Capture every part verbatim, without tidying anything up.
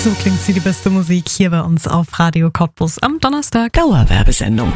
So klingt sie, die beste Musik hier bei uns auf Radio Cottbus am Donnerstag. Dauerwerbesendung.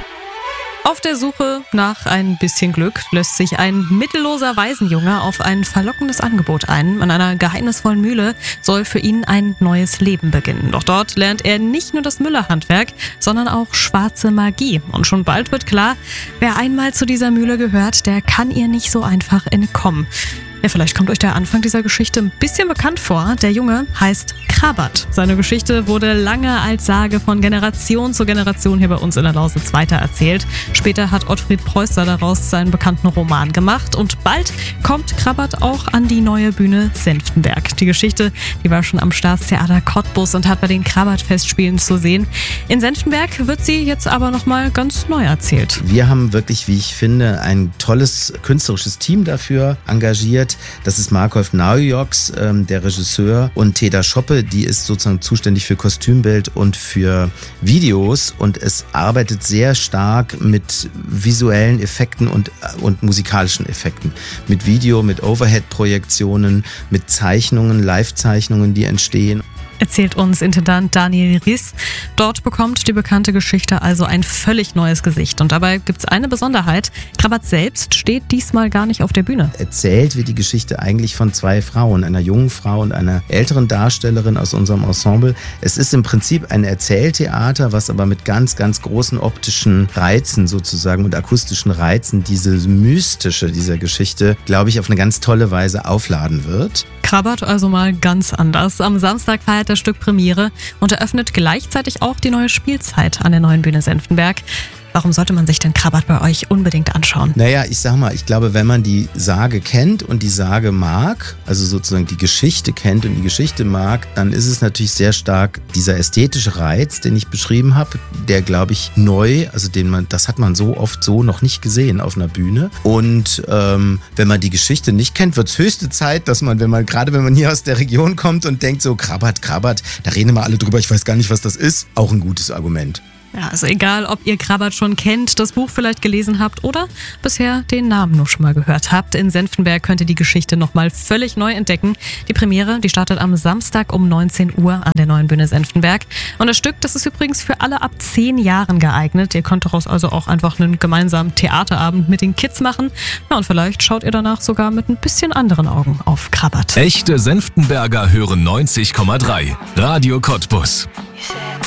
Auf der Suche nach ein bisschen Glück lässt sich ein mittelloser Waisenjunge auf ein verlockendes Angebot ein. An einer geheimnisvollen Mühle soll für ihn ein neues Leben beginnen. Doch dort lernt er nicht nur das Müllerhandwerk, sondern auch schwarze Magie. Und schon bald wird klar, wer einmal zu dieser Mühle gehört, der kann ihr nicht so einfach entkommen. Ja, vielleicht kommt euch der Anfang dieser Geschichte ein bisschen bekannt vor. Der Junge heißt Krabat. Seine Geschichte wurde lange als Sage von Generation zu Generation hier bei uns in der Lausitz weitererzählt. Später hat Ottfried Preußer daraus seinen bekannten Roman gemacht. Und bald kommt Krabat auch an die neue Bühne Senftenberg. Die Geschichte, die war schon am Staatstheater Cottbus und hat bei den Krabat-Festspielen zu sehen. In Senftenberg wird sie jetzt aber nochmal ganz neu erzählt. Wir haben wirklich, wie ich finde, ein tolles künstlerisches Team dafür engagiert. Das ist Markolf Naujoks, ähm, der Regisseur, und Teda Schoppe, die ist sozusagen zuständig für Kostümbild und für Videos, und es arbeitet sehr stark mit visuellen Effekten und, und musikalischen Effekten. Mit Video, mit Overhead-Projektionen, mit Zeichnungen, Live-Zeichnungen, die entstehen. Erzählt uns Intendant Daniel Riss. Dort bekommt die bekannte Geschichte also ein völlig neues Gesicht. Und dabei gibt es eine Besonderheit. Krabat selbst steht diesmal gar nicht auf der Bühne. Erzählt wird die Geschichte eigentlich von zwei Frauen, einer jungen Frau und einer älteren Darstellerin aus unserem Ensemble. Es ist im Prinzip ein Erzähltheater, was aber mit ganz, ganz großen optischen Reizen sozusagen und akustischen Reizen diese mystische dieser Geschichte, glaube ich, auf eine ganz tolle Weise aufladen wird. Krabat also mal ganz anders. Am Samstag feiert das Stück Premiere und eröffnet gleichzeitig auch die neue Spielzeit an der neuen Bühne Senftenberg. Warum sollte man sich denn Krabat bei euch unbedingt anschauen? Naja, ich sag mal, ich glaube, wenn man die Sage kennt und die Sage mag, also sozusagen die Geschichte kennt und die Geschichte mag, dann ist es natürlich sehr stark dieser ästhetische Reiz, den ich beschrieben habe, der, glaube ich, neu, also den man, das hat man so oft so noch nicht gesehen auf einer Bühne. Und ähm, wenn man die Geschichte nicht kennt, wird es höchste Zeit, dass man, wenn man, gerade wenn man hier aus der Region kommt und denkt so, Krabat, Krabat, da reden immer alle drüber, ich weiß gar nicht, was das ist, auch ein gutes Argument. Ja, also egal, ob ihr Krabat schon kennt, das Buch vielleicht gelesen habt oder bisher den Namen nur schon mal gehört habt. In Senftenberg könnt ihr die Geschichte nochmal völlig neu entdecken. Die Premiere, die startet am Samstag um neunzehn Uhr an der neuen Bühne Senftenberg. Und das Stück, das ist übrigens für alle ab zehn Jahren geeignet. Ihr könnt daraus also auch einfach einen gemeinsamen Theaterabend mit den Kids machen. Ja, und vielleicht schaut ihr danach sogar mit ein bisschen anderen Augen auf Krabat. Echte Senftenberger hören neunzig Komma drei. Radio Cottbus.